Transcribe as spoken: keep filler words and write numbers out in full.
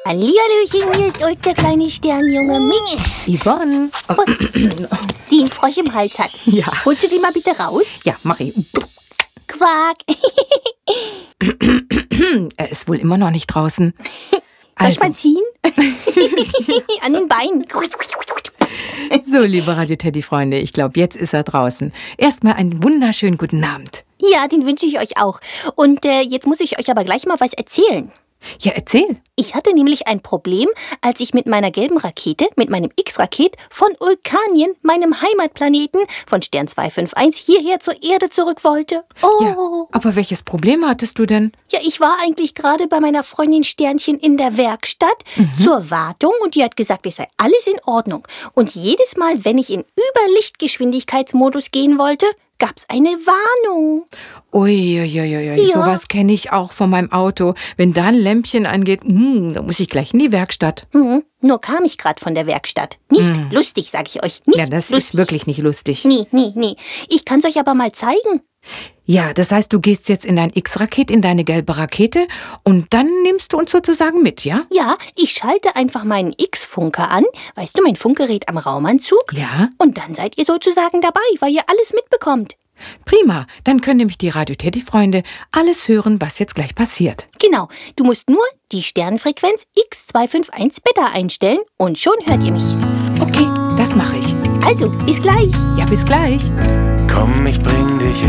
Hallihallöchen, hier ist euch der kleine Sternjunge mit Yvonne. oh, die einen Frosch im Hals hat. Ja. Holst du den mal bitte raus? Ja, mach ich. Quack. Er ist wohl immer noch nicht draußen. Soll ich Also. mal ziehen? An den Beinen. So, liebe Radio-Teddy-Freunde, ich glaube, jetzt ist er draußen. Erstmal einen wunderschönen guten Abend. Ja, den wünsche ich euch auch. Und äh, jetzt muss ich euch aber gleich mal was erzählen. Ja, erzähl. Ich hatte nämlich ein Problem, als ich mit meiner gelben Rakete, mit meinem X-Raket von Vulkanien, meinem Heimatplaneten, von Stern zwei fünf eins hierher zur Erde zurück wollte. Oh. Ja, aber welches Problem hattest du denn? Ja, ich war eigentlich gerade bei meiner Freundin Sternchen in der Werkstatt mhm. zur Wartung und die hat gesagt, es sei alles in Ordnung. Und jedes Mal, wenn ich in Überlichtgeschwindigkeitsmodus gehen wollte, gab's eine Warnung. Uiuiuiui, Ja. sowas kenne ich auch von meinem Auto. Wenn da ein Lämpchen angeht, mm, dann muss ich gleich in die Werkstatt. Mhm. Nur kam ich gerade von der Werkstatt. Nicht Mhm. lustig, sag ich euch. Nicht Ja, das lustig. ist wirklich nicht lustig. Nee, nee, nee. Ich kann's euch aber mal zeigen. Ja, das heißt, du gehst jetzt in dein X-Raket, in deine gelbe Rakete und dann nimmst du uns sozusagen mit, ja? Ja, ich schalte einfach meinen X-Funker an. Weißt du, mein Funkgerät am Raumanzug. Ja. Und dann seid ihr sozusagen dabei, weil ihr alles mitbekommt. Prima, dann können nämlich die Radio-Teddy-Freunde alles hören, was jetzt gleich passiert. Genau, du musst nur die Sternfrequenz X zwei fünf eins Beta einstellen und schon hört ihr mich. Okay, das mache ich. Also, bis gleich. Ja, bis gleich. Komm, ich bring dich